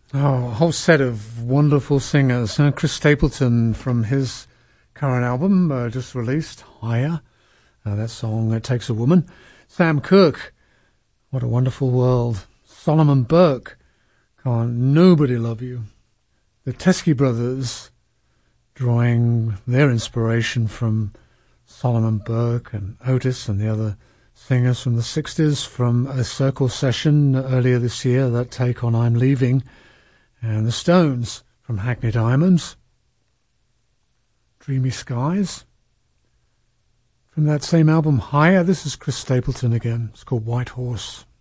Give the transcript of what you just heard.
Oh, a whole set of wonderful singers. Chris Stapleton from his current album, just released, Higher. That song, It Takes a Woman. Sam Cooke, What a Wonderful World. Solomon Burke, Can't Nobody Love You. The Teskey Brothers, drawing their inspiration from Solomon Burke and Otis and the other singers from the 60s, from a Circle session earlier this year, that take on I'm Leaving. And the Stones from Hackney Diamonds. Dreamy Skies. From that same album, Higher, this is Chris Stapleton again. It's called White Horse.